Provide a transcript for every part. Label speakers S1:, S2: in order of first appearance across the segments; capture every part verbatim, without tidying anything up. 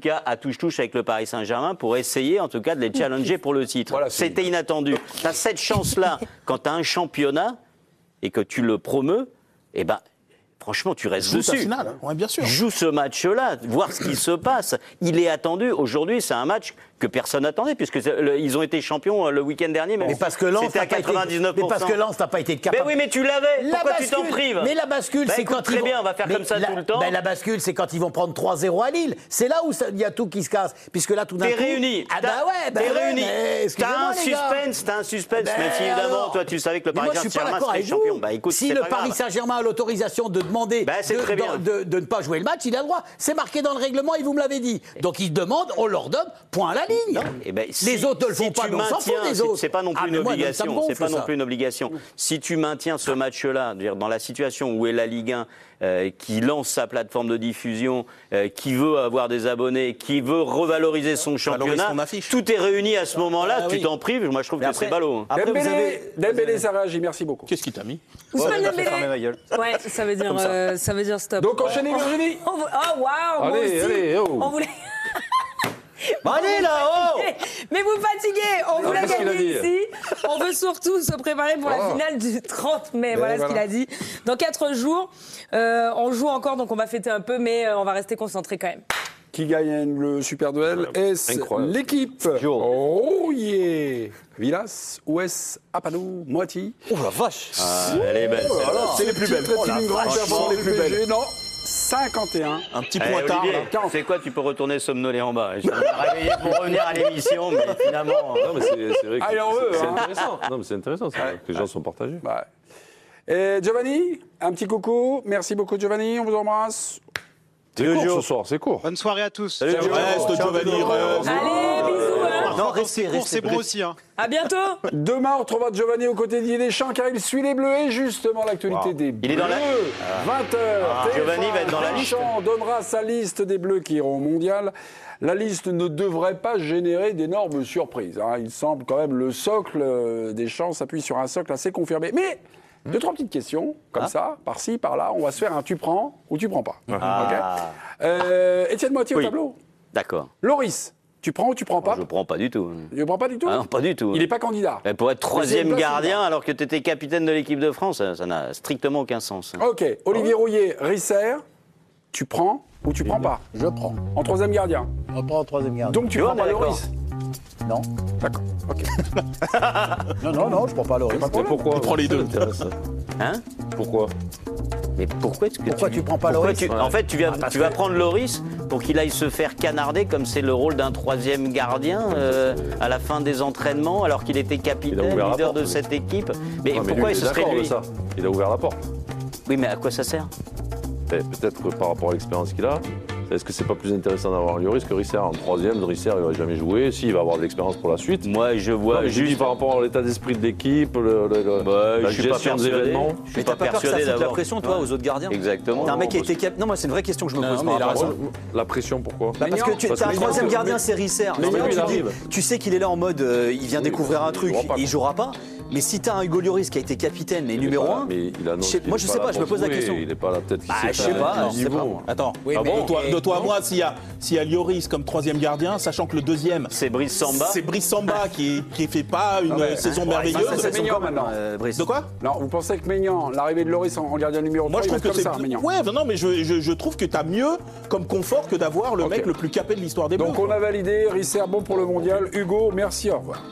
S1: cas, à touche-touche avec le Paris Saint-Germain pour essayer, en tout cas, de les challenger pour le titre. Voilà, c'était inattendu. Tu as cette chance-là, quand tu as un championnat et que tu le promeus, eh ben, franchement, tu restes
S2: joue
S1: dessus.
S2: Finale. Ouais, bien sûr.
S1: Joue ce match-là, voir ce qui se passe. Il est attendu. Aujourd'hui, c'est un match que personne n'attendait, puisqu'ils ont été champions le week-end dernier.
S3: Mais parce que Lens
S1: c'était à quatre-vingt-dix-neuf pour cent.
S3: Mais parce que Lens n'a pas été capable.
S1: Mais oui, mais tu l'avais. Pourquoi
S3: bascule,
S1: tu t'en prives?
S3: Mais la bascule,
S1: bah,
S3: c'est
S1: écoute,
S3: quand
S1: très
S3: ils vont...
S1: bien, on va faire
S3: mais
S1: comme ça
S3: la,
S1: tout le temps.
S3: Ben, la bascule, c'est quand ils vont prendre trois zéro à Lille. C'est là où il y a tout qui se casse. Puisque là, tout d'un coup...
S1: T'es réunis.
S3: Ah bah ouais, bah
S1: T'es
S3: ouais,
S1: réunis. T'as un suspense, t'as un suspense.
S3: Ben
S1: Même si évidemment,
S3: alors...
S1: toi, tu savais que le Paris Saint-Germain serait champion. Bah écoute,
S3: si le Paris Saint-Germain a l'autorisation de demander de ne pas jouer le match, il a le droit. C'est marqué dans le règlement et vous me l'avez dit. Donc ils demandent, on leur donne, point à la ligne. Les autres ne le font pas, mais on s'en fout des autres.
S1: C'est pas non plus une obligation. C'est pas non plus une obligation. Si tu maintiens ce match-là, dans la situation où est la Ligue un, euh, qui lance sa plateforme de diffusion, euh, qui veut avoir des abonnés, qui veut revaloriser son championnat, tout est réuni à ce moment-là. Ah, tu oui. t'en prives. Moi, je trouve mais que après, c'est ballot.
S4: Après, Dembélé, vous avez... Dembélé, ça réagit. Merci beaucoup.
S2: Qu'est-ce qui t'a mis?
S5: Ousmane Dembélé. Ouais, ça veut dire, euh, ça veut dire stop.
S4: Donc enchaînez, Virginie.
S5: Oh waouh.
S4: Allez, allez, oh.
S5: On voulait.
S1: Bon, allez là-haut.
S5: Mais vous fatiguez, on vous l'a gagné ici. On veut surtout se préparer pour oh. la finale du trente mai. Mais voilà, voilà ce qu'il a dit. Dans quatre jours, euh, on joue encore, donc on va fêter un peu, mais euh, on va rester concentré quand même.
S4: Qui gagne le super duel? Est-ce l'équipe? Oh yeah! Villas ou est-ce Apadou, Moiti?
S3: Oh la vache!
S1: Ah, elle est belle.
S4: Oh,
S2: c'est les plus belles.
S4: C'est une grande performance les plus belles. Non. cinquante et un.
S2: Un petit
S1: eh,
S2: point tard.
S1: Tu sais quoi, tu peux retourner somnolé en bas. Je vais me réveiller pour revenir à l'émission, mais finalement.
S6: Non, mais c'est vrai que
S4: Allez,
S6: c'est
S4: hein.
S6: intéressant. Non, mais c'est intéressant, c'est ouais. que les gens sont partagés.
S4: Bah. Et Giovanni, un petit coucou. Merci beaucoup, Giovanni. On vous embrasse.
S6: C'est court ce soir, c'est court.
S7: Bonne soirée à tous.
S2: Salut, reste, Giovanni.
S5: Allez, bisous. Hein.
S7: Non, restez, restez. C'est bon aussi. Hein.
S5: À bientôt.
S4: Demain, on retrouvera Giovanni aux côtés d'Didier Deschamps car il suit les Bleus et justement l'actualité wow. des Bleus.
S1: Il est dans la...
S4: vingt heures.
S1: Ah, Giovanni va être dans la liste.
S4: Deschamps donnera sa liste des Bleus qui iront au Mondial. La liste ne devrait pas générer d'énormes surprises. Hein. Il semble quand même le socle des Deschamps s'appuie sur un socle assez confirmé. Mais deux, trois petites questions, comme ah. ça, par-ci, par-là. On va se faire un tu prends ou tu prends pas.
S1: Ah.
S4: Okay. Euh, Étienne Moitié
S1: oui.
S4: au tableau.
S1: D'accord.
S4: Loris, tu prends ou tu prends pas?
S1: Je ne prends pas du tout.
S4: Tu ne prends pas du tout?
S1: Ah non, pas du tout.
S4: Il n'est pas candidat.
S1: Mais pour être troisième gardien, alors que tu étais capitaine de l'équipe de France, ça n'a strictement aucun sens.
S4: Ok. Olivier oh. Rouillet, Risser, tu prends ou tu prends pas?
S3: Je prends.
S4: En troisième gardien?
S3: Je prends en troisième gardien.
S4: Donc tu, tu prends pas Loris?
S3: Non.
S4: D'accord. Ok.
S3: non, non, non, je prends pas Loris.
S6: Mais pourquoi?
S2: Tu prends les deux.
S1: Hein?
S6: Pourquoi?
S1: Mais pourquoi, que
S3: pourquoi tu, tu prends pas Loris
S1: tu, En fait, tu, viens, ah, tu vas prendre Loris pour qu'il aille se faire canarder comme c'est le rôle d'un troisième gardien euh, à la fin des entraînements, alors qu'il était capitaine, leader de cette équipe. Mais
S6: non,
S1: pourquoi
S6: mais lui,
S1: il se serait lui
S6: ça. Il a ouvert la porte.
S1: Oui, mais à quoi ça sert?
S6: Peut-être que par rapport à l'expérience qu'il a. Est-ce que c'est pas plus intéressant d'avoir Lloris que Risser en troisième? Risser, il va jamais jouer. Si, il va avoir de l'expérience pour la suite.
S1: Moi, je vois
S6: non, juste par rapport à l'état d'esprit de l'équipe, le, le, le,
S1: bah,
S6: la
S1: je
S6: gestion des événements.
S8: Je suis pas, pas persuadé d'avoir la pression, toi, ouais. aux autres gardiens.
S1: Exactement.
S8: T'as un mec qui a été cap... Non, moi, c'est une vraie question que je me pose.
S6: Non, mais il a raison. La pression, pourquoi?
S8: Bah, parce que tu as un troisième gardien, c'est Risser. Tu sais qu'il est là en mode, il vient découvrir un truc, il jouera pas. Mais si t'as un Hugo Lloris qui a été capitaine et numéro un, moi je sais pas, je me pose la question.
S6: Il est pas la tête.
S8: Bah, je sais pas.
S2: Attends, de toi à moi, s'il y a s'il y a Lloris comme troisième gardien, sachant que le deuxième,
S1: c'est Brice Samba.
S2: C'est Brice Samba qui qui fait pas une ouais, saison hein, merveilleuse.
S4: C'est Maignan maintenant.
S2: Euh, de quoi?
S4: Non, vous pensez que Maignan, l'arrivée de Lloris en gardien numéro
S2: moi,
S4: trois,
S2: je trouve que c'est ça, Maignan. Ouais, non, mais je, je, je trouve que t'as mieux comme confort que d'avoir le okay. mec le plus capé de l'histoire des Bleus.
S4: Donc on a validé Risser bon pour le mondial. Hugo, merci, au revoir.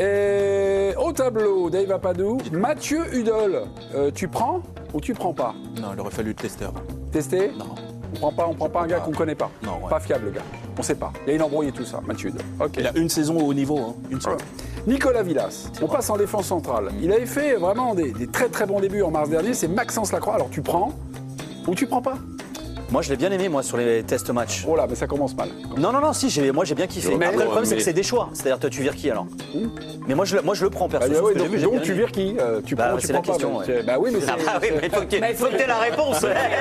S4: Et au tableau, Dave Apadou, Mathieu Hudol, euh, tu prends ou tu prends pas?
S2: Non, il aurait fallu le tester.
S4: Tester?
S2: Non.
S4: On prend pas, on prend pas un gars qu'on connaît pas.
S2: Non, ouais.
S4: Pas fiable, le gars. On sait pas. Il y a une embrouille et tout ça, Mathieu Hudol. Ok.
S2: Il a une saison au haut niveau, hein. Une seule.
S4: Ouais. Nicolas Villas, on passe en défense centrale. Il avait fait vraiment des, des très très bons débuts en mars dernier. C'est Maxence Lacroix. Alors tu prends ou tu prends pas?
S8: Moi, je l'ai bien aimé, moi, sur les tests match.
S4: Oh là, mais ça commence mal.
S8: Non, non, non, si, j'ai, moi, j'ai bien kiffé. Mais, Après, le problème, mais... c'est que c'est des choix. C'est-à-dire, toi, tu vires qui, alors mmh. Mais moi je, moi, je le prends, perso.
S4: Bah, ouais, donc, vu, donc tu vires qui euh, Tu
S8: bah,
S4: prends ou tu
S8: c'est
S4: prends
S8: la question,
S4: pas
S8: ouais.
S4: Bah oui, mais
S1: ah bah oui, mais il faut que tu aies la réponse.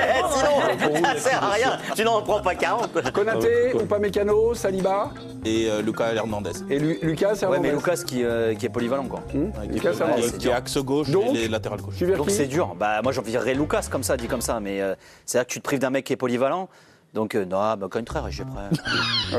S1: Sinon, ça sert à rien. Tu n'en prends pas quarante.
S4: Konaté, Upamecano, Saliba.
S2: Et euh, Lucas Hernandez.
S4: Et Lu- Lucas Hernandez.
S8: Ouais, mais Lucas qui, euh, qui est polyvalent, quoi.
S4: Mmh. Lucas Hernandez.
S2: Qui est axe gauche
S4: donc,
S2: et les latérales gauche.
S8: Donc c'est dur. Bah, moi, j'en virerais Lucas comme ça, dit comme ça. Mais c'est-à-dire que tu te prives d'un mec qui est polyvalent. Donc, euh, non, bah, quand même très, j'ai prêt.